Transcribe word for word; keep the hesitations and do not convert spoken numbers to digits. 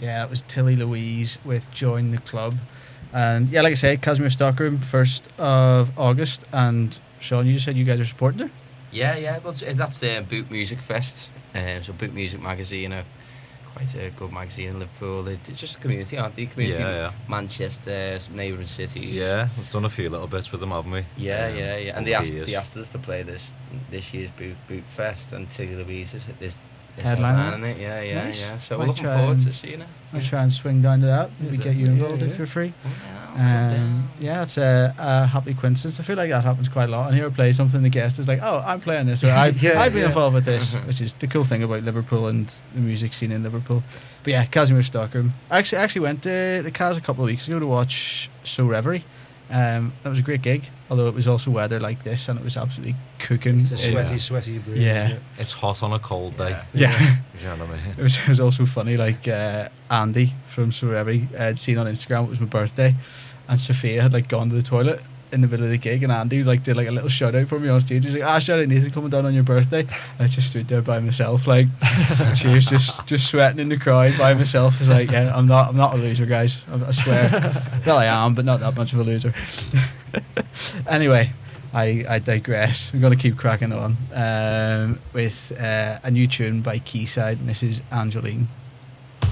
Yeah, that was Tilly Louise with Join the Club. And yeah, like I say, Casimir Stockroom, first of August. And Sean, you just said you guys are supporting her? Yeah, yeah, well, that's the Boot Music Fest. Uh, so Boot Music magazine, uh, quite a good magazine in Liverpool. They're just a community, aren't they? Community, yeah, yeah. Manchester, neighbouring cities. Yeah, we've done a few little bits with them, haven't we? Yeah, um, yeah, yeah. And they asked, years. they asked us to play this this year's Boot Boot Fest, and Tilly Louise is this. Headline, it, yeah, yeah, nice. yeah. So Might we're looking try forward and- to seeing it. I'll try and swing down to that. Maybe get you involved Yeah, if yeah. you're free. Yeah, Um, yeah, it's a, a happy coincidence. I feel like that happens quite a lot. And here I play something, the guest is like, "Oh, I'm playing this," or "I've, Yeah, I've been yeah. involved with this," which is the cool thing about Liverpool and the music scene in Liverpool. But yeah, Casimir Stockroom. I actually, I actually went to the Cas a couple of weeks ago to watch So Reverie. Um, that was a great gig, although it was also weather like this, and it was absolutely cooking. It's a It- sweaty, Yeah. sweaty breeze. Yeah. Yeah. It's hot on a cold day. Yeah. yeah. You know what I mean? It was, it was also funny, like uh, Andy from Sorevi had seen on Instagram it was my birthday, and Sophia had like gone to the toilet in the middle of the gig, and Andy like did like a little shout out for me on stage. He's like, "Ah, shout out Nathan coming down on your birthday." I just stood there by myself, like cheers, just just sweating in the crowd by myself. I was like, "Yeah, I'm not, I'm not a loser, guys. I, I swear." Well, I am, but not that much of a loser. Anyway. I, I digress. We're going to keep cracking on um, with uh, a new tune by Quayside, and this is Angeline.